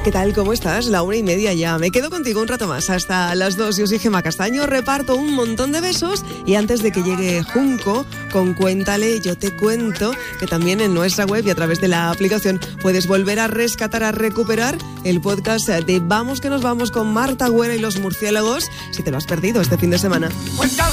¿Qué tal? ¿Cómo estás? 1:30 ya. Me quedo contigo un rato más, hasta las 2. Yo soy Gemma Castaño, reparto un montón de besos y antes de que llegue Junco con Cuéntale, yo te cuento que también en nuestra web y a través de la aplicación puedes volver a rescatar, a recuperar el podcast de Vamos que nos vamos con Marta Güera y los murciélagos si te lo has perdido este fin de semana.